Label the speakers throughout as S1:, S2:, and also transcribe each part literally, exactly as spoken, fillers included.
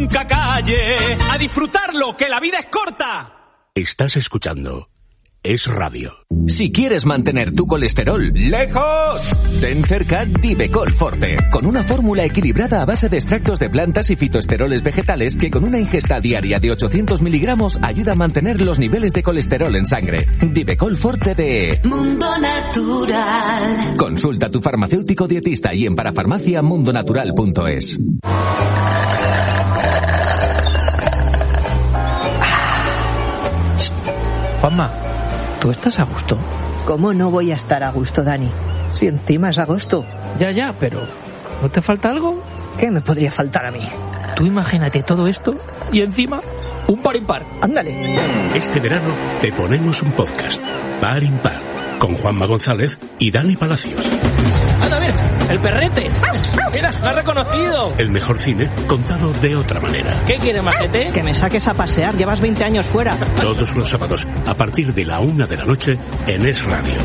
S1: nunca calle, a disfrutarlo, que la vida es corta.
S2: Estás escuchando Es Radio.
S3: Si quieres mantener tu colesterol lejos, ten cerca Divecol Forte, con una fórmula equilibrada a base de extractos de plantas y fitoesteroles vegetales que con una ingesta diaria de ochocientos miligramos ayuda a mantener los niveles de colesterol en sangre. Divecol Forte de
S4: Mundo Natural.
S3: Consulta a tu farmacéutico dietista y en parafarmacia mundonatural punto es.
S5: Juanma, ¿tú estás a gusto?
S6: ¿Cómo no voy a estar a gusto, Dani? Si encima es agosto.
S5: Ya, ya, pero ¿no te falta algo?
S6: ¿Qué me podría faltar a mí?
S5: Tú imagínate todo esto y encima un par impar.
S6: Ándale.
S2: Este verano te ponemos un podcast, Par Impar, con Juanma González y Dani Palacios.
S5: ¡Anda, mira! ¡El perrete! ¡Mira, lo has reconocido!
S2: El mejor cine contado de otra manera.
S5: ¿Qué quieres, majete?
S6: Que me saques a pasear, llevas veinte años fuera.
S2: Todos los sábados, a partir de la una de la noche, en Es Radio.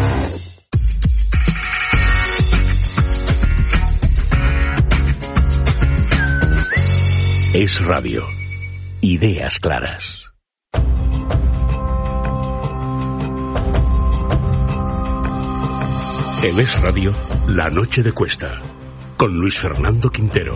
S2: Es Radio. Ideas claras. En Es Radio, La Noche de Cuesta, con Luis Fernando Quintero.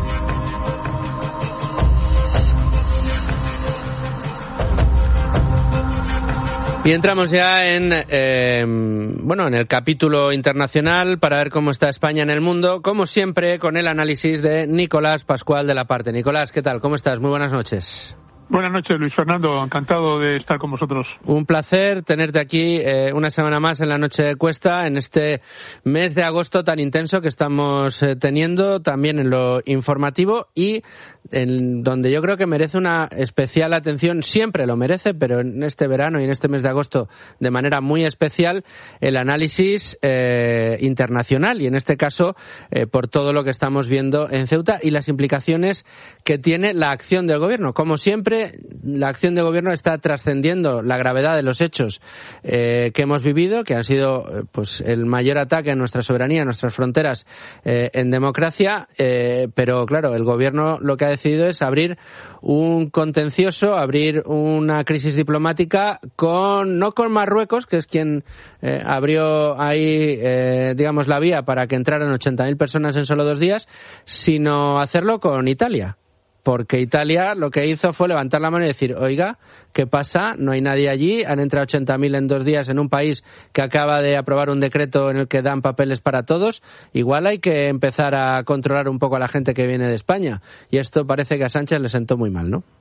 S7: Y entramos ya en eh, bueno en el capítulo internacional para ver cómo está España en el mundo, como siempre con el análisis de Nicolás Pascual de la Parte. Nicolás, ¿qué tal? ¿Cómo estás? Muy buenas noches.
S8: Buenas noches, Luis Fernando. Encantado de estar con vosotros.
S7: Un placer tenerte aquí eh, una semana más en la Noche de Cuesta, en este mes de agosto tan intenso que estamos eh, teniendo, también en lo informativo y en donde yo creo que merece una especial atención, siempre lo merece, pero en este verano y en este mes de agosto de manera muy especial, el análisis eh, internacional y en este caso eh, por todo lo que estamos viendo en Ceuta y las implicaciones que tiene la acción del gobierno. Como siempre, la acción de gobierno está trascendiendo la gravedad de los hechos eh, que hemos vivido, que han sido eh, pues el mayor ataque a nuestra soberanía, a nuestras fronteras eh, en democracia, eh, pero claro, el gobierno lo que ha decidido es abrir un contencioso, abrir una crisis diplomática con no con Marruecos, que es quien eh, abrió ahí, eh, digamos, la vía para que entraran ochenta mil personas en solo dos días, sino hacerlo con Italia. Porque Italia lo que hizo fue levantar la mano y decir, oiga, ¿qué pasa? No hay nadie allí, han entrado ochenta mil en dos días en un país que acaba de aprobar un decreto en el que dan papeles para todos, igual hay que empezar a controlar un poco a la gente que viene de España. Y esto parece que a Sánchez le sentó muy mal, ¿no?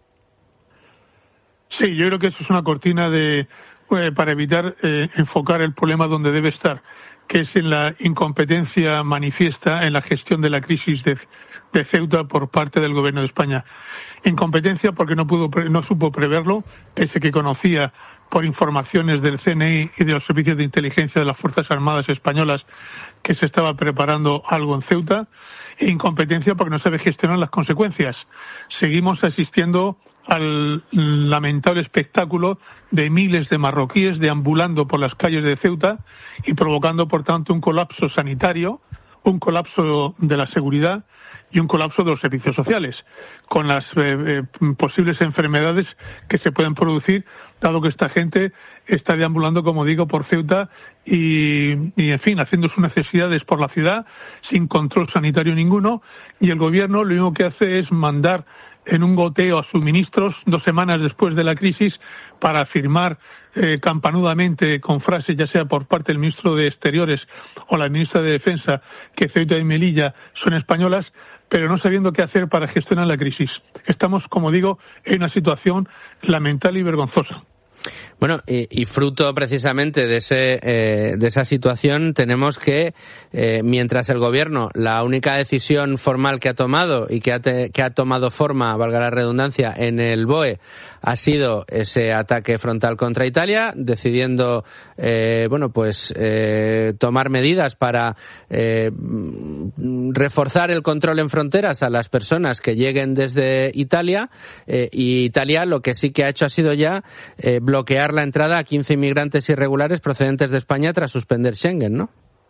S8: Sí, yo creo que eso es una cortina de eh, para evitar eh, enfocar el problema donde debe estar, que es en la incompetencia manifiesta en la gestión de la crisis de de Ceuta por parte del gobierno de España. Incompetencia porque no pudo, no supo preverlo, pese que conocía por informaciones del C N I y de los servicios de inteligencia de las Fuerzas Armadas españolas que se estaba preparando algo en Ceuta. E incompetencia porque no sabe gestionar las consecuencias. Seguimos asistiendo al lamentable espectáculo de miles de marroquíes deambulando por las calles de Ceuta y provocando, por tanto, un colapso sanitario, un colapso de la seguridad y un colapso de los servicios sociales, con las eh, eh, posibles enfermedades que se pueden producir, dado que esta gente está deambulando, como digo, por Ceuta y, y, en fin, haciendo sus necesidades por la ciudad, sin control sanitario ninguno, y el gobierno lo único que hace es mandar en un goteo a suministros dos semanas después de la crisis para firmar eh, campanudamente con frases, ya sea por parte del ministro de Exteriores o la ministra de Defensa, que Ceuta y Melilla son españolas, pero no sabiendo qué hacer para gestionar la crisis. Estamos, como digo, en una situación lamentable y vergonzosa.
S7: Bueno, y, y fruto precisamente de ese eh, de esa situación tenemos que, eh, mientras el gobierno, la única decisión formal que ha tomado y que ha, te, que ha tomado forma, valga la redundancia, en el B O E, ha sido ese ataque frontal contra Italia, decidiendo, eh, bueno, pues eh, tomar medidas para eh, reforzar el control en fronteras a las personas que lleguen desde Italia, eh, y Italia lo que sí que ha hecho ha sido ya eh, bloquear la entrada a quince inmigrantes irregulares procedentes de España tras suspender Schengen, ¿no?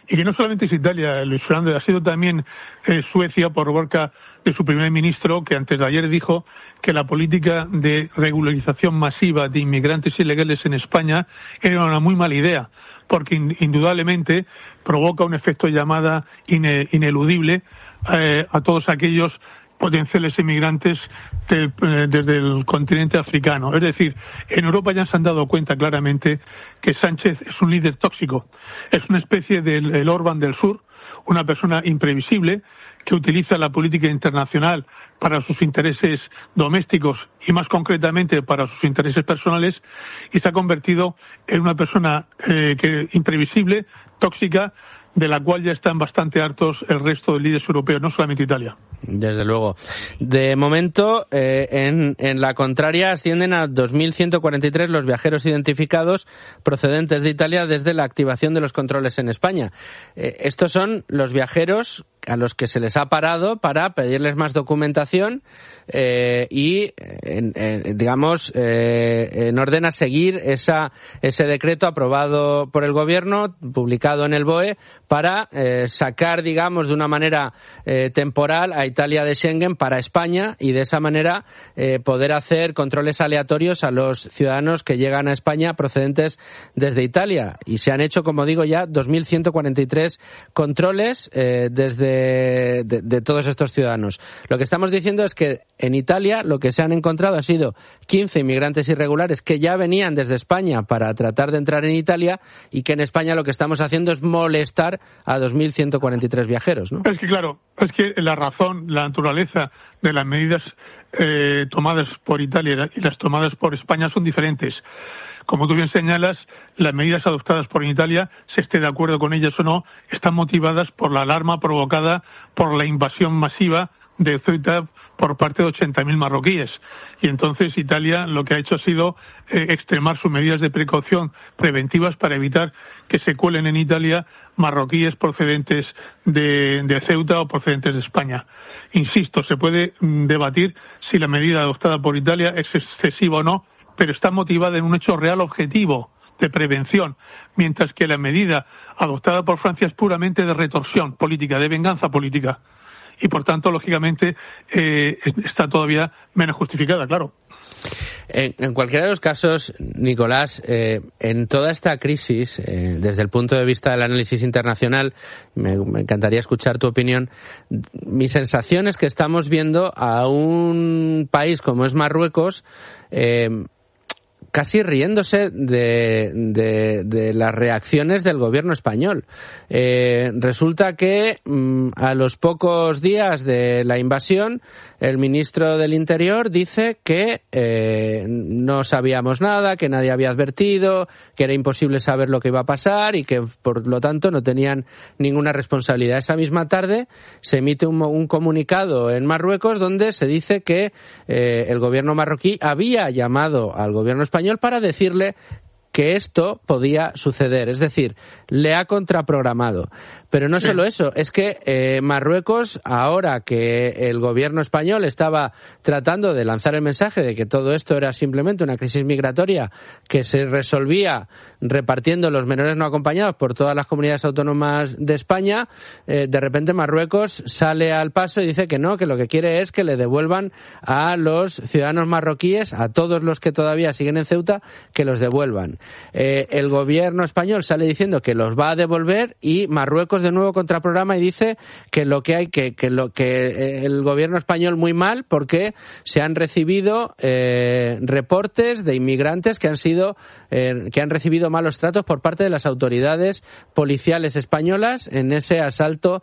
S8: Y que no solamente es Italia, Luis Fernando, ha sido también eh, Suecia por boca de su primer ministro, que antes de ayer dijo que la política de regularización masiva de inmigrantes ilegales en España era una muy mala idea, porque in, indudablemente provoca un efecto llamada ine, ineludible eh, a todos aquellos potenciales inmigrantes de, eh, desde el continente africano. Es decir, en Europa ya se han dado cuenta claramente que Sánchez es un líder tóxico, es una especie del el Orbán del Sur, una persona imprevisible que utiliza la política internacional para sus intereses domésticos y más concretamente para sus intereses personales, y se ha convertido en una persona eh, que imprevisible, tóxica, de la cual ya están bastante hartos el resto de líderes europeos, no solamente Italia.
S7: Desde luego. De momento, eh, en, en la contraria, ascienden a dos mil ciento cuarenta y tres los viajeros identificados procedentes de Italia desde la activación de los controles en España. Eh, estos son los viajeros a los que se les ha parado para pedirles más documentación eh, y, en, en, digamos, eh, en orden a seguir esa, ese decreto aprobado por el Gobierno, publicado en el B O E, para eh, sacar, digamos, de una manera eh, temporal a Italia de Schengen para España y de esa manera eh, poder hacer controles aleatorios a los ciudadanos que llegan a España procedentes desde Italia. Y se han hecho, como digo, ya dos mil ciento cuarenta y tres controles eh, desde de, de todos estos ciudadanos. Lo que estamos diciendo es que en Italia lo que se han encontrado ha sido quince inmigrantes irregulares que ya venían desde España para tratar de entrar en Italia, y que en España lo que estamos haciendo es molestar a dos mil ciento cuarenta y tres viajeros, ¿no?
S8: Es que claro, es que la razón, la naturaleza de las medidas eh, tomadas por Italia y las tomadas por España son diferentes. Como tú bien señalas, las medidas adoptadas por Italia, se esté de acuerdo con ellas o no, están motivadas por la alarma provocada por la invasión masiva de Ceuta por parte de ochenta mil marroquíes. Y entonces Italia lo que ha hecho ha sido eh, extremar sus medidas de precaución preventivas para evitar que se cuelen en Italia marroquíes procedentes de, de Ceuta o procedentes de España. Insisto, se puede mm, debatir si la medida adoptada por Italia es excesiva o no, pero está motivada en un hecho real objetivo de prevención, mientras que la medida adoptada por Francia es puramente de retorsión política, de venganza política. Y, por tanto, lógicamente, eh, está todavía menos justificada, claro.
S7: En, en cualquiera de los casos, Nicolás, eh, en toda esta crisis, eh, desde el punto de vista del análisis internacional, me, me encantaría escuchar tu opinión. Mi sensación es que estamos viendo a un país como es Marruecos, eh, casi riéndose de, de, de las reacciones del gobierno español. Eh, resulta que mmm, a los pocos días de la invasión, el ministro del Interior dice que eh, no sabíamos nada, que nadie había advertido, que era imposible saber lo que iba a pasar y que, por lo tanto, no tenían ninguna responsabilidad. Esa misma tarde se emite un, un comunicado en Marruecos donde se dice que eh, el gobierno marroquí había llamado al gobierno español para decirle que esto podía suceder, es decir, le ha contraprogramado. Pero no solo eso, es que eh, Marruecos, ahora que el gobierno español estaba tratando de lanzar el mensaje de que todo esto era simplemente una crisis migratoria que se resolvía repartiendo los menores no acompañados por todas las comunidades autónomas de España, eh, de repente Marruecos sale al paso y dice que no, que lo que quiere es que le devuelvan a los ciudadanos marroquíes, a todos los que todavía siguen en Ceuta, que los devuelvan. Eh, el gobierno español sale diciendo que los va a devolver y Marruecos de nuevo contraprograma y dice que lo que hay que que lo que el gobierno español muy mal porque se han recibido eh, reportes de inmigrantes que han sido eh, que han recibido malos tratos por parte de las autoridades policiales españolas en ese asalto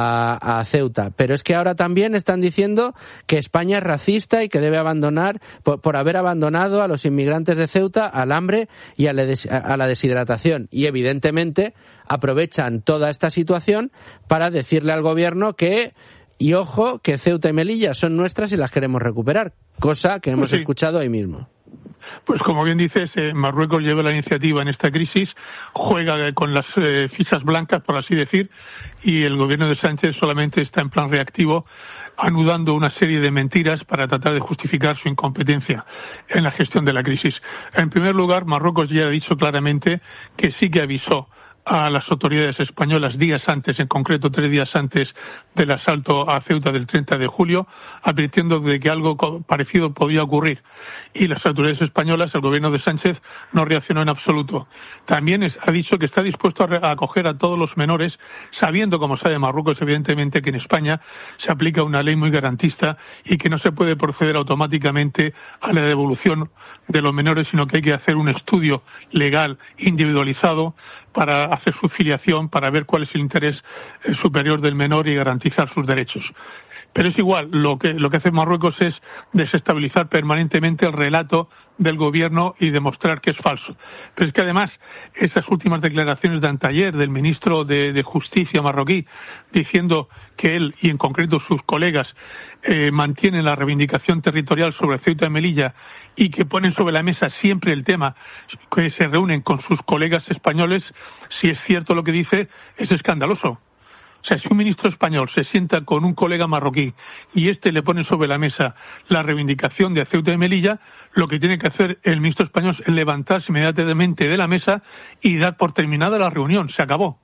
S7: a, a Ceuta. Pero es que ahora también están diciendo que España es racista y que debe abandonar por, por haber abandonado a los inmigrantes de Ceuta al hambre y a la, des, a la deshidratación. Y evidentemente aprovechan toda esta situación para decirle al gobierno que, y ojo, que Ceuta y Melilla son nuestras y las queremos recuperar, cosa que hemos pues sí. escuchado ahí mismo.
S8: Pues como bien dices, eh, Marruecos lleva la iniciativa en esta crisis, juega con las eh, fichas blancas, por así decir, y el gobierno de Sánchez solamente está en plan reactivo, anudando una serie de mentiras para tratar de justificar su incompetencia en la gestión de la crisis. En primer lugar, Marruecos ya ha dicho claramente que sí que avisó a las autoridades españolas días antes, en concreto tres días antes del asalto a Ceuta del treinta de julio, advirtiendo de que algo parecido podía ocurrir. Y las autoridades españolas, el gobierno de Sánchez, no reaccionó en absoluto. También es, ha dicho que está dispuesto a acoger a todos los menores, sabiendo, como sabe Marruecos, evidentemente, que en España se aplica una ley muy garantista y que no se puede proceder automáticamente a la devolución de los menores, sino que hay que hacer un estudio legal individualizado para hacer su filiación, para ver cuál es el interés superior del menor y garantizar sus derechos. Pero es igual, lo que, lo que hace Marruecos es desestabilizar permanentemente el relato del gobierno y demostrar que es falso. Pero es que además, esas últimas declaraciones de anteayer del ministro de, de Justicia marroquí, diciendo que él, y en concreto sus colegas, eh, mantienen la reivindicación territorial sobre Ceuta y Melilla y que ponen sobre la mesa siempre el tema, que se reúnen con sus colegas españoles, si es cierto lo que dice, es escandaloso. O sea, si un ministro español se sienta con un colega marroquí y éste le pone sobre la mesa la reivindicación de Ceuta y Melilla, lo que tiene que hacer el ministro español es levantarse inmediatamente de la mesa y dar por terminada la reunión. Se acabó.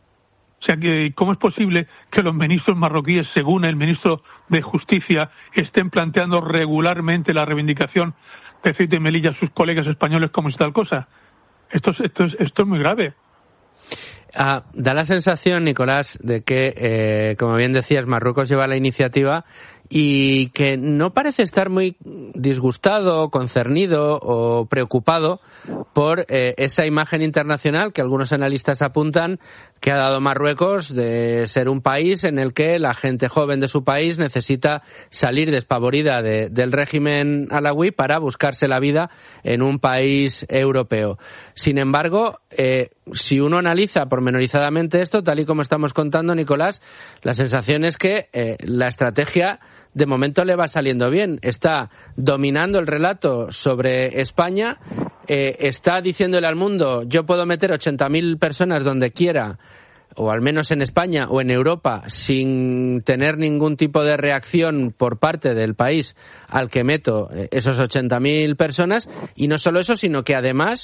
S8: O sea, que ¿cómo es posible que los ministros marroquíes, según el ministro de Justicia, estén planteando regularmente la reivindicación de Ceuta y Melilla a sus colegas españoles como si tal cosa? Esto es, esto es, esto es muy grave.
S7: Ah, da la sensación, Nicolás, de que, eh, como bien decías, Marruecos lleva la iniciativa y que no parece estar muy disgustado, concernido o preocupado por eh, esa imagen internacional que algunos analistas apuntan que ha dado Marruecos de ser un país en el que la gente joven de su país necesita salir despavorida de, del régimen alawí para buscarse la vida en un país europeo. Sin embargo, eh, si uno analiza pormenorizadamente esto, tal y como estamos contando, Nicolás, la sensación es que eh, la estrategia de momento le va saliendo bien. Está dominando el relato sobre España, eh, está diciéndole al mundo, yo puedo meter ochenta mil personas donde quiera, o al menos en España o en Europa, sin tener ningún tipo de reacción por parte del país al que meto esos ochenta mil personas. Y no solo eso, sino que además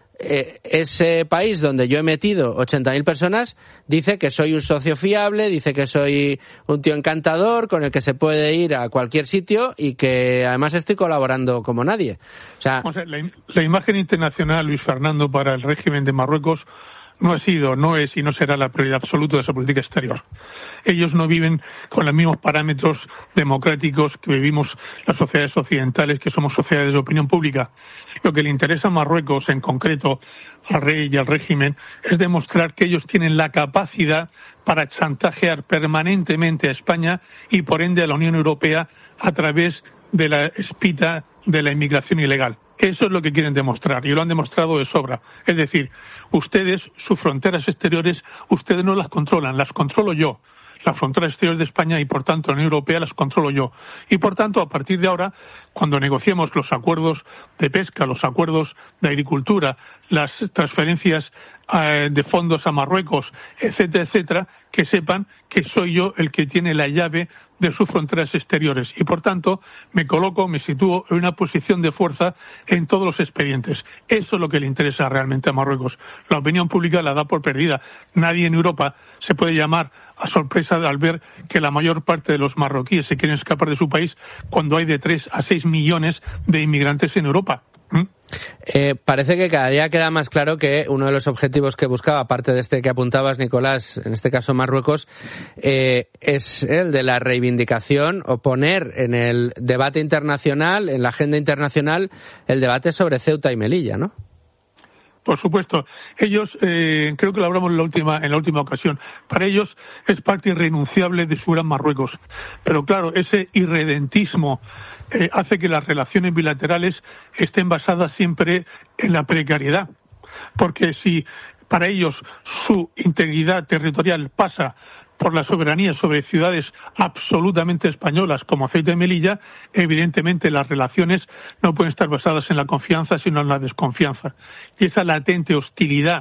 S7: Eh, ese país donde yo he metido ochenta mil personas dice que soy un socio fiable, dice que soy un tío encantador con el que se puede ir a cualquier sitio y que además estoy colaborando como nadie. O sea,
S8: o sea la, la imagen internacional, Luis Fernando, para el régimen de Marruecos no ha sido, no es y no será la prioridad absoluta de su política exterior. Ellos no viven con los mismos parámetros democráticos que vivimos las sociedades occidentales, que somos sociedades de opinión pública. Lo que le interesa a Marruecos, en concreto al rey y al régimen, es demostrar que ellos tienen la capacidad para chantajear permanentemente a España y, por ende, a la Unión Europea a través de la espita de la inmigración ilegal. Eso es lo que quieren demostrar, y lo han demostrado de sobra. Es decir, ustedes, sus fronteras exteriores, ustedes no las controlan, las controlo yo. Las fronteras exteriores de España y, por tanto, la Unión Europea las controlo yo. Y, por tanto, a partir de ahora, cuando negociemos los acuerdos de pesca, los acuerdos de agricultura, las transferencias eh, de fondos a Marruecos, etcétera, etcétera, que sepan que soy yo el que tiene la llave de sus fronteras exteriores y, por tanto, me coloco, me sitúo en una posición de fuerza en todos los expedientes. Eso es lo que le interesa realmente a Marruecos. La opinión pública la da por perdida. Nadie en Europa se puede llamar a sorpresa al ver que la mayor parte de los marroquíes se quieren escapar de su país cuando hay de tres a seis millones de inmigrantes en Europa. ¿Mm?
S7: Eh, parece que cada día queda más claro que uno de los objetivos que buscaba, aparte de este que apuntabas, Nicolás, en este caso Marruecos, eh, es el de la reivindicación o poner en el debate internacional, en la agenda internacional, el debate sobre Ceuta y Melilla, ¿no?
S8: Por supuesto. Ellos, eh, creo que lo hablamos en la última, en la última ocasión, para ellos es parte irrenunciable de su gran Marruecos. Pero claro, ese irredentismo eh, hace que las relaciones bilaterales estén basadas siempre en la precariedad. Porque si para ellos su integridad territorial pasa por la soberanía sobre ciudades absolutamente españolas como Ceuta y Melilla, evidentemente las relaciones no pueden estar basadas en la confianza, sino en la desconfianza. Y esa latente hostilidad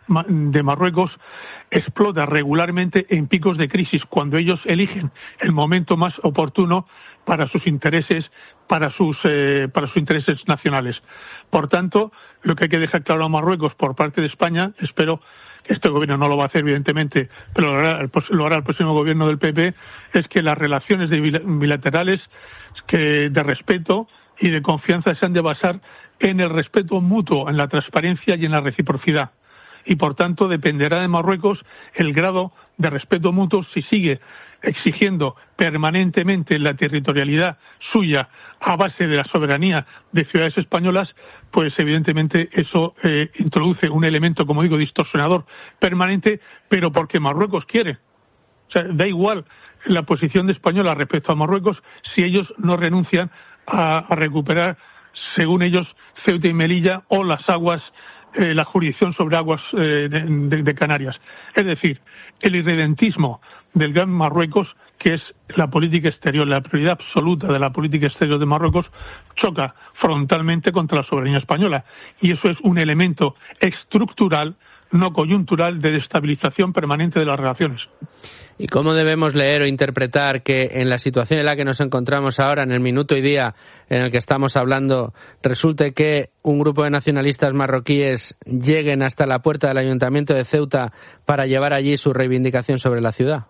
S8: de Marruecos explota regularmente en picos de crisis, cuando ellos eligen el momento más oportuno para sus intereses, para sus eh, para sus intereses nacionales. Por tanto, lo que hay que dejar claro a Marruecos por parte de España, espero que este gobierno no lo va a hacer evidentemente, pero lo hará, lo hará el próximo gobierno del P P, es que las relaciones de bilaterales que de respeto y de confianza se han de basar en el respeto mutuo, en la transparencia y en la reciprocidad. Y por tanto dependerá de Marruecos el grado de respeto mutuo si sigue exigiendo permanentemente la territorialidad suya a base de la soberanía de ciudades españolas, pues evidentemente eso eh, introduce un elemento, como digo, distorsionador permanente, pero porque Marruecos quiere. O sea, da igual la posición de Española respecto a Marruecos si ellos no renuncian a, a recuperar, según ellos, Ceuta y Melilla o las aguas, eh, la jurisdicción sobre aguas eh, de, de, de Canarias. Es decir, el irredentismo del Gran Marruecos, que es la política exterior, la prioridad absoluta de la política exterior de Marruecos, choca frontalmente contra la soberanía española. Y eso es un elemento estructural, no coyuntural, de destabilización permanente de las relaciones.
S7: ¿Y cómo debemos leer o interpretar que en la situación en la que nos encontramos ahora, en el minuto y día en el que estamos hablando, resulte que un grupo de nacionalistas marroquíes lleguen hasta la puerta del Ayuntamiento de Ceuta para llevar allí su reivindicación sobre la ciudad?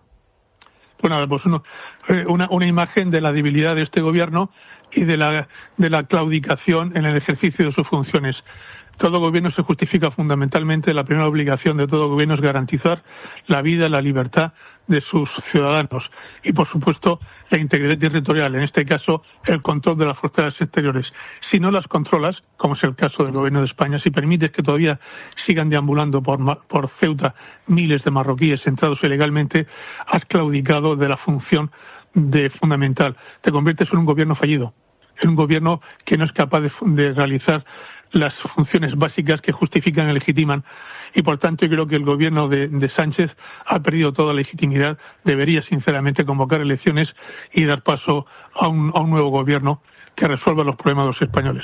S8: Bueno, pues uno, una, una imagen de la debilidad de este gobierno y de la, de la claudicación en el ejercicio de sus funciones. Todo gobierno se justifica fundamentalmente, la primera obligación de todo gobierno es garantizar la vida, la libertad de sus ciudadanos y, por supuesto, la integridad territorial, en este caso, el control de las fronteras exteriores. Si no las controlas, como es el caso del gobierno de España, si permites que todavía sigan deambulando por, por Ceuta miles de marroquíes entrados ilegalmente, has claudicado de la función de fundamental. Te conviertes en un gobierno fallido, en un gobierno que no es capaz de, de realizar las funciones básicas que justifican y legitiman. Y, por tanto, yo creo que el gobierno de, de Sánchez ha perdido toda legitimidad. Debería, sinceramente, convocar elecciones y dar paso a un, a un nuevo gobierno que resuelva los problemas de los españoles.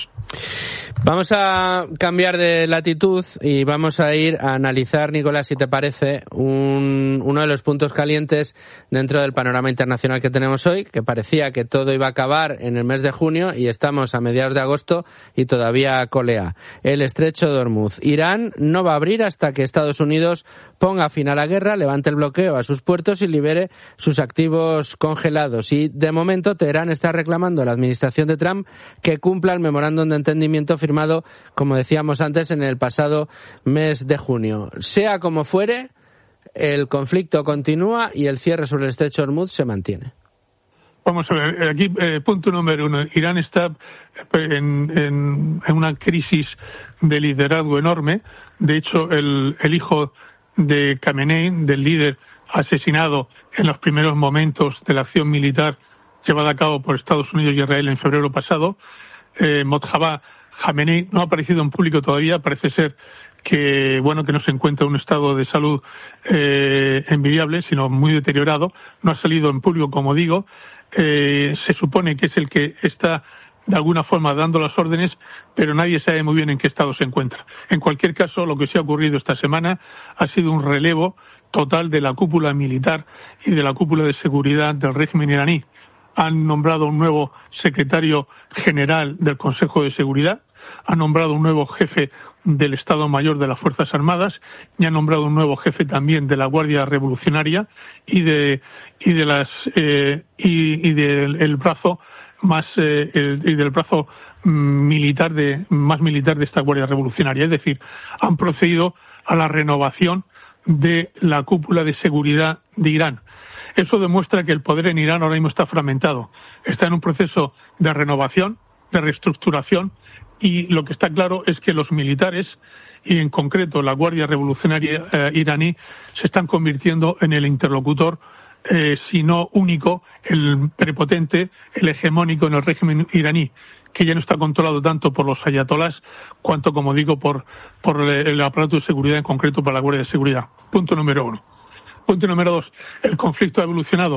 S7: Vamos a cambiar de latitud y vamos a ir a analizar, Nicolás, si te parece, un, uno de los puntos calientes dentro del panorama internacional que tenemos hoy, que parecía que todo iba a acabar en el mes de junio y estamos a mediados de agosto y todavía colea. El estrecho de Hormuz. Irán no va a abrir hasta que Estados Unidos ponga fin a la guerra, levante el bloqueo a sus puertos y libere sus activos congelados. Y, de momento, Teherán está reclamando a la administración de Trump que cumpla el memorándum de entendimiento firmado, como decíamos antes, en el pasado mes de junio. Sea como fuere, el conflicto continúa y el cierre sobre el estrecho de Hormuz se mantiene.
S8: Vamos a ver, aquí eh, punto número uno. Irán está en, en, en una crisis de liderazgo enorme. De hecho, el, el hijo de Khamenei, del líder asesinado en los primeros momentos de la acción militar llevada a cabo por Estados Unidos y Israel en febrero pasado, eh, Mojtaba Khamenei no ha aparecido en público todavía. Parece ser que bueno que no se encuentra en un estado de salud eh, envidiable, sino muy deteriorado. No ha salido en público, como digo. Eh, se supone que es el que está de alguna forma dando las órdenes, pero nadie sabe muy bien en qué estado se encuentra. En cualquier caso, lo que se ha ocurrido esta semana ha sido un relevo total de la cúpula militar y de la cúpula de seguridad del régimen iraní. Han nombrado un nuevo secretario general del Consejo de Seguridad, han nombrado un nuevo jefe del Estado Mayor de las Fuerzas Armadas y han nombrado un nuevo jefe también de la Guardia Revolucionaria y de y de las eh, y, y del el brazo más eh, el, y del brazo militar de más militar de esta Guardia Revolucionaria. Es decir, han procedido a la renovación de la cúpula de seguridad de Irán. Eso demuestra que el poder en Irán ahora mismo está fragmentado, está en un proceso de renovación, de reestructuración, y lo que está claro es que los militares, y en concreto la Guardia Revolucionaria eh, iraní, se están convirtiendo en el interlocutor, eh, si no único, el prepotente, el hegemónico en el régimen iraní, que ya no está controlado tanto por los ayatolás cuanto, como digo, por, por el aparato de seguridad, en concreto por la Guardia de Seguridad. Punto número uno. Punto número dos. El conflicto ha evolucionado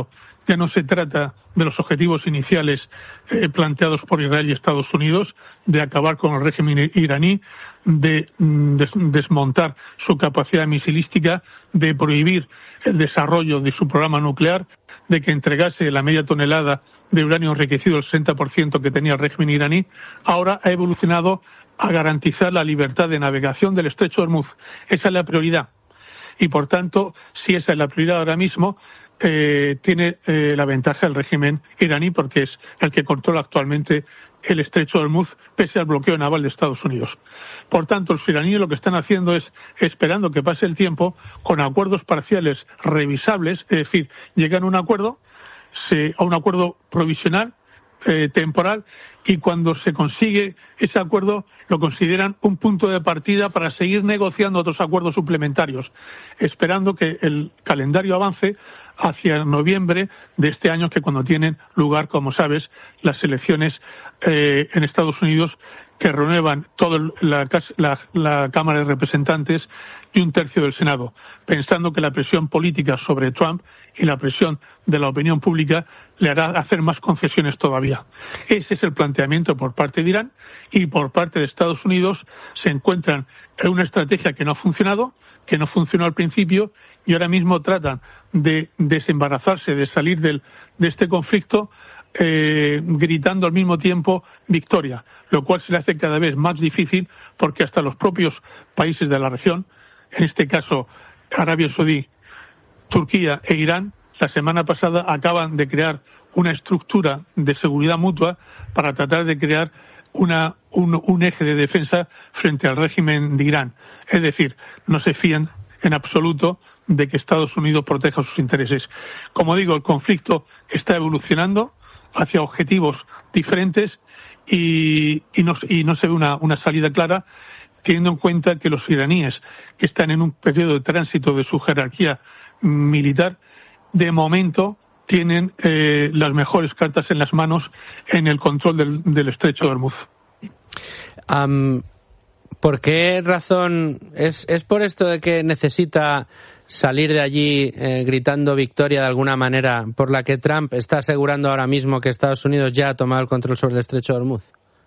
S8: Ya no se trata de los objetivos iniciales eh, planteados por Israel y Estados Unidos, de acabar con el régimen iraní, de mm, des- desmontar su capacidad misilística, de prohibir el desarrollo de su programa nuclear, de que entregase la media tonelada de uranio enriquecido, el sesenta por ciento que tenía el régimen iraní. Ahora ha evolucionado a garantizar la libertad de navegación del estrecho de Hormuz. Esa es la prioridad. Y, por tanto, si esa es la prioridad ahora mismo, eh, tiene eh, la ventaja el régimen iraní, porque es el que controla actualmente el estrecho de Hormuz, pese al bloqueo naval de Estados Unidos. Por tanto, los iraníes lo que están haciendo es esperando que pase el tiempo con acuerdos parciales revisables, es decir, llegan a un acuerdo, se, a un acuerdo provisional, eh, temporal, y cuando se consigue ese acuerdo lo consideran un punto de partida para seguir negociando otros acuerdos suplementarios, esperando que el calendario avance hacia noviembre de este año, que cuando tienen lugar, como sabes, las elecciones eh, en Estados Unidos, que renuevan toda la, la, la Cámara de Representantes y un tercio del Senado, pensando que la presión política sobre Trump y la presión de la opinión pública le hará hacer más concesiones todavía. Ese es el planteamiento por parte de Irán, y por parte de Estados Unidos se encuentran en una estrategia que no ha funcionado, que no funcionó al principio, y ahora mismo tratan de desembarazarse, de salir del, de este conflicto, eh, gritando al mismo tiempo victoria, lo cual se le hace cada vez más difícil, porque hasta los propios países de la región, en este caso Arabia Saudí, Turquía e Irán, la semana pasada acaban de crear una estructura de seguridad mutua para tratar de crear una, un, un eje de defensa frente al régimen de Irán. Es decir, no se fían en absoluto de que Estados Unidos proteja sus intereses. Como digo, el conflicto está evolucionando hacia objetivos diferentes y, y, no, y no se ve una, una salida clara, teniendo en cuenta que los iraníes, que están en un periodo de tránsito de su jerarquía militar, de momento tienen eh, las mejores cartas en las manos en el control del, del estrecho de Hormuz.
S7: Um, ¿Por qué razón? ¿Es, es por esto de que necesita salir de allí eh, gritando victoria de alguna manera, por la que Trump está asegurando ahora mismo que Estados Unidos ya ha tomado el control sobre el estrecho de Hormuz?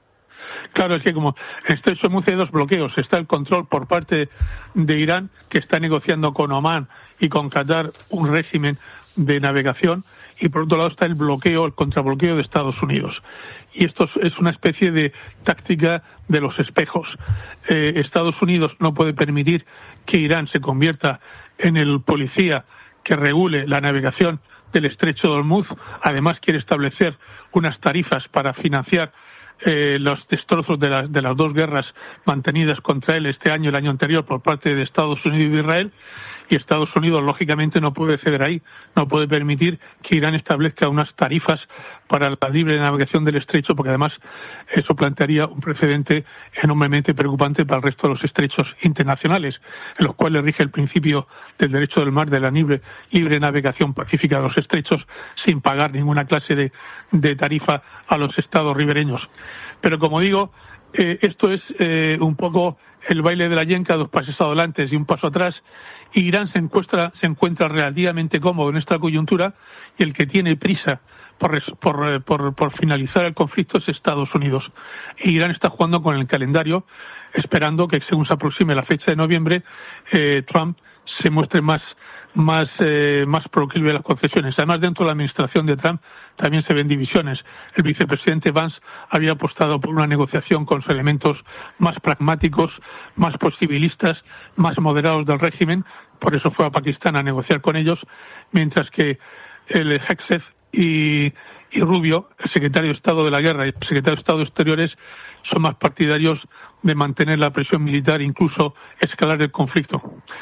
S8: Claro, es que como en el estrecho de Hormuz hay dos bloqueos. Está el control por parte de Irán, que está negociando con Omán y con Qatar un régimen de navegación, y por otro lado está el bloqueo, el contrabloqueo de Estados Unidos. Y esto es una especie de táctica de los espejos. Eh, Estados Unidos no puede permitir que Irán se convierta en el policía que regule la navegación del estrecho de Hormuz. Además quiere establecer unas tarifas para financiar eh, los destrozos de, la, de las dos guerras mantenidas contra él este año y el año anterior por parte de Estados Unidos y de Israel. Y Estados Unidos, lógicamente, no puede ceder ahí, no puede permitir que Irán establezca unas tarifas para la libre navegación del estrecho, porque además eso plantearía un precedente enormemente preocupante para el resto de los estrechos internacionales, en los cuales rige el principio del derecho del mar de la libre, libre navegación pacífica de los estrechos, sin pagar ninguna clase de, de tarifa a los estados ribereños. Pero, como digo, eh, esto es eh, un poco el baile de la yenca, dos pasos adelante y un paso atrás. Y Irán se encuentra, se encuentra relativamente cómodo en esta coyuntura, y el que tiene prisa por, por, por, por finalizar el conflicto es Estados Unidos. Y Irán está jugando con el calendario, esperando que, según se aproxime la fecha de noviembre, eh, Trump se muestre más más eh, más proclive a las concesiones. Además, dentro de la administración de Trump también se ven divisiones. El vicepresidente Vance había apostado por una negociación con los elementos más pragmáticos, más posibilistas, más moderados del régimen, por eso fue a Pakistán a negociar con ellos, mientras que el Hegseth y, y Rubio, el secretario de Estado de la Guerra y el secretario de Estado de Exteriores, son más partidarios de mantener la presión militar e incluso escalar el conflicto.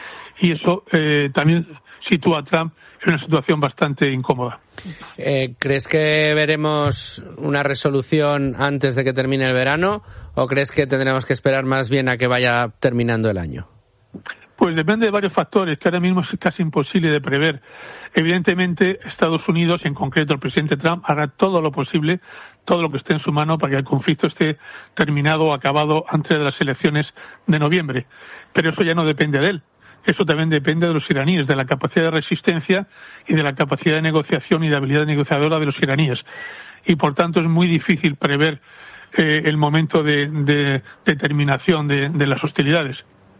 S8: Y eso eh, también sitúa a Trump en una situación bastante incómoda.
S7: Eh, ¿Crees que veremos una resolución antes de que termine el verano, o crees que tendremos que esperar más bien a que vaya terminando el año?
S8: Pues depende de varios factores que ahora mismo es casi imposible de prever. Evidentemente, Estados Unidos, y en concreto el presidente Trump, hará todo lo posible, todo lo que esté en su mano para que el conflicto esté terminado o acabado antes de las elecciones de noviembre. Pero eso ya no depende de él. eso también depende de los iraníes, de la capacidad de resistencia y de la capacidad de negociación y de habilidad negociadora de los iraníes. Y por tanto es muy difícil prever eh, el momento de, de, de terminación de, de las hostilidades.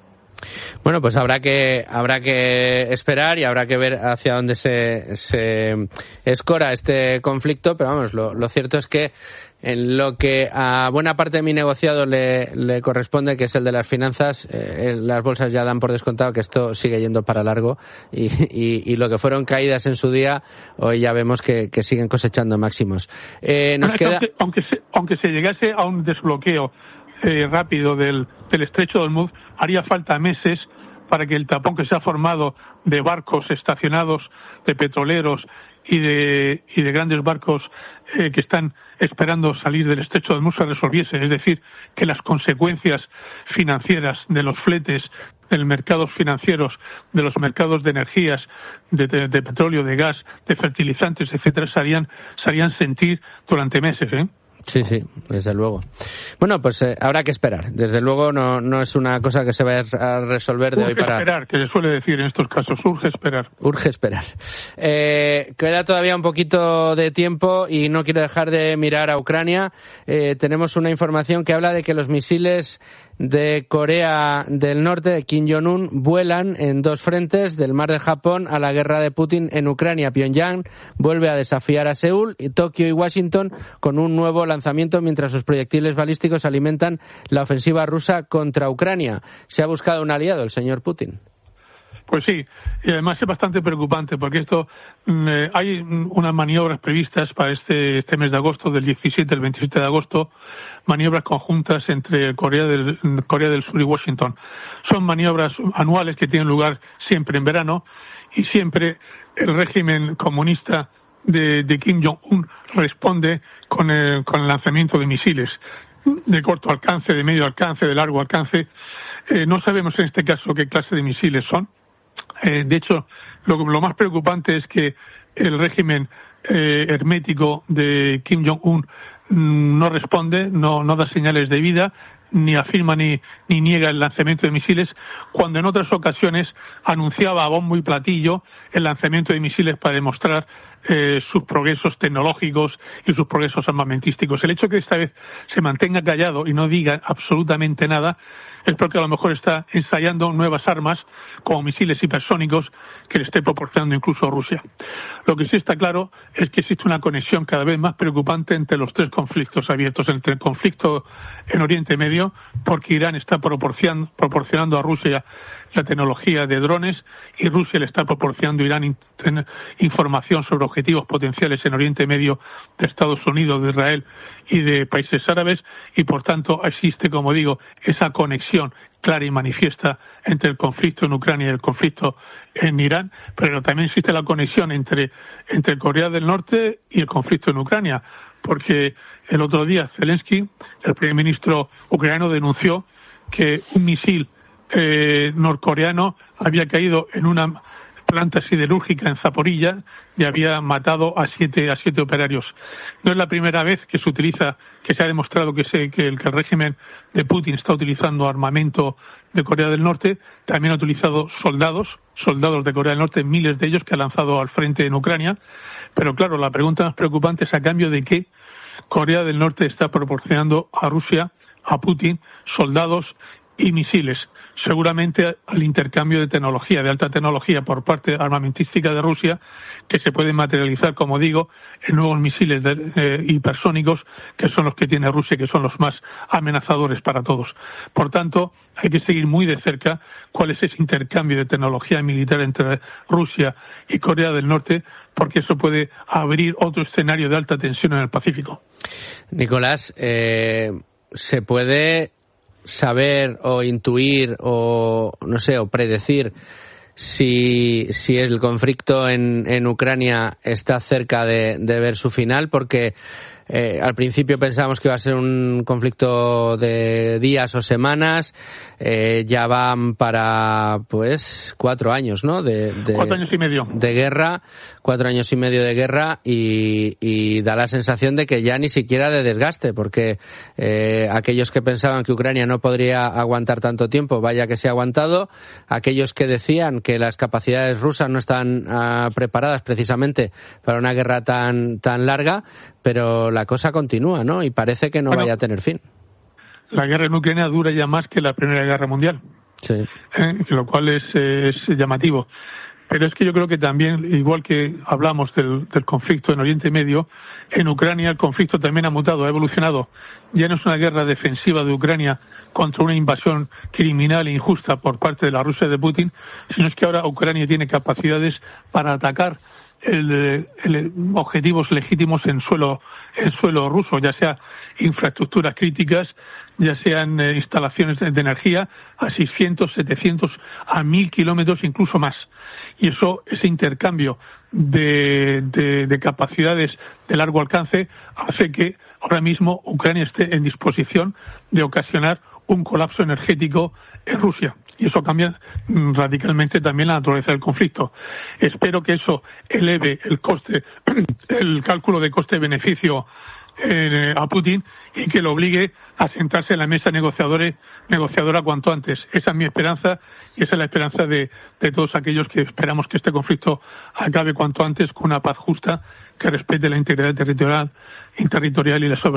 S7: Bueno, pues habrá que habrá que esperar y habrá que ver hacia dónde se, se escora este conflicto, pero vamos, lo, lo cierto es que en lo que a buena parte de mi negociado le, le corresponde, que es el de las finanzas, eh, las bolsas ya dan por descontado que esto sigue yendo para largo y, y, y lo que fueron caídas en su día, hoy ya vemos que, que siguen cosechando máximos. Eh, nos
S8: bueno,
S7: queda...
S8: aunque, aunque, se, aunque se llegase a un desbloqueo eh, rápido del, del estrecho de Hormuz, haría falta meses para que el tapón que se ha formado de barcos estacionados, de petroleros y de, y de grandes barcos eh, que están esperando salir del estrecho de Hormuz se resolviese. Es decir, que las consecuencias financieras de los fletes, de los mercados financieros, de los mercados de energías, de, de, de petróleo, de gas, de fertilizantes, etcétera, se harían, se harían sentir durante meses, ¿eh?
S7: Sí, sí, desde luego. Bueno, pues eh, habrá que esperar. Desde luego no, no es una cosa que se vaya a resolver de
S8: urge
S7: hoy para...
S8: Urge esperar, que se suele decir en estos casos, urge esperar.
S7: Urge esperar. Eh, queda todavía un poquito de tiempo y no quiero dejar de mirar a Ucrania. Eh, tenemos una información que habla de que los misiles de Corea del Norte, de Kim Jong-un, vuelan en dos frentes, del mar de Japón a la guerra de Putin en Ucrania. Pyongyang vuelve a desafiar a Seúl, y Tokio y Washington con un nuevo lanzamiento mientras sus proyectiles balísticos alimentan la ofensiva rusa contra Ucrania. ¿Se ha buscado un aliado, el señor Putin?
S8: Pues sí, y además es bastante preocupante porque esto eh, hay unas maniobras previstas para este, este mes de agosto, del diecisiete al veintisiete de agosto, maniobras conjuntas entre Corea del, Corea del Sur y Washington. Son maniobras anuales que tienen lugar siempre en verano y siempre el régimen comunista de, de Kim Jong-un responde con el, con el lanzamiento de misiles de corto alcance, de medio alcance, de largo alcance. Eh, no sabemos en este caso qué clase de misiles son. Eh, de hecho, lo, lo más preocupante es que el régimen eh, hermético de Kim Jong-un mm, no responde, no, no da señales de vida, ni afirma ni, ni niega el lanzamiento de misiles, cuando en otras ocasiones anunciaba a bombo y platillo el lanzamiento de misiles para demostrar eh, sus progresos tecnológicos y sus progresos armamentísticos. El hecho de que esta vez se mantenga callado y no diga absolutamente nada es porque a lo mejor está ensayando nuevas armas como misiles hipersónicos que le esté proporcionando incluso a Rusia. Lo que sí está claro es que existe una conexión cada vez más preocupante entre los tres conflictos abiertos, entre el conflicto en Oriente Medio, porque Irán está proporcionando, proporcionando a Rusia la tecnología de drones y Rusia le está proporcionando a Irán in, información sobre objetivos potenciales en Oriente Medio de Estados Unidos, de Israel y de países árabes, y por tanto existe, como digo, esa conexión clara y manifiesta entre el conflicto en Ucrania y el conflicto en Irán, pero también existe la conexión entre, entre Corea del Norte y el conflicto en Ucrania, porque el otro día Zelensky, el primer ministro ucraniano, denunció que un misil eh, norcoreano había caído en una planta siderúrgica en Zaporilla y había matado a siete a siete operarios. No es la primera vez que se utiliza, que se ha demostrado que, se, que, el, que el régimen de Putin está utilizando armamento de Corea del Norte. También ha utilizado soldados, soldados de Corea del Norte, miles de ellos que ha lanzado al frente en Ucrania. Pero claro, la pregunta más preocupante es a cambio de qué Corea del Norte está proporcionando a Rusia, a Putin, soldados y misiles. Seguramente al intercambio de tecnología, de alta tecnología por parte armamentística de Rusia, que se pueden materializar, como digo, en nuevos misiles de, eh, hipersónicos, que son los que tiene Rusia, que son los más amenazadores para todos. Por tanto, hay que seguir muy de cerca cuál es ese intercambio de tecnología militar entre Rusia y Corea del Norte, porque eso puede abrir otro escenario de alta tensión en el Pacífico.
S7: Nicolás, eh, se puede saber o intuir o no sé o predecir si si el conflicto en, en Ucrania está cerca de, de ver su final, porque eh, al principio pensábamos que iba a ser un conflicto de días o semanas, eh, ya van para pues cuatro años, ¿no? De, de,
S8: cuatro años y medio.
S7: De guerra, cuatro años y medio de guerra y, y da la sensación de que ya ni siquiera de desgaste, porque eh, aquellos que pensaban que Ucrania no podría aguantar tanto tiempo, vaya que se ha aguantado, aquellos que decían que las capacidades rusas no están uh, preparadas precisamente para una guerra tan tan larga, pero la cosa continúa, ¿no? Y parece que no bueno, vaya a tener fin.
S8: La guerra en Ucrania dura ya más que la Primera Guerra Mundial,
S7: sí.
S8: ¿eh? Lo cual es, es llamativo. Pero es que yo creo que también, igual que hablamos del, del conflicto en Oriente Medio, en Ucrania el conflicto también ha mutado, ha evolucionado. Ya no es una guerra defensiva de Ucrania contra una invasión criminal e injusta por parte de la Rusia de Putin, sino es que ahora Ucrania tiene capacidades para atacar el, el, objetivos legítimos en suelo, en suelo ruso, ya sea infraestructuras críticas, ya sean eh, instalaciones de, de energía a seiscientos, setecientos, a mil kilómetros, incluso más. Y eso, ese intercambio de, de, de capacidades de largo alcance hace que ahora mismo Ucrania esté en disposición de ocasionar un colapso energético en Rusia. Y eso cambia radicalmente también la naturaleza del conflicto. Espero que eso eleve el coste, el cálculo de coste-beneficio eh, a Putin y que lo obligue a sentarse en la mesa negociadora, negociadora cuanto antes. Esa es mi esperanza y esa es la esperanza de, de todos aquellos que esperamos que este conflicto acabe cuanto antes con una paz justa que respete la integridad territorial, territorial y la soberanía.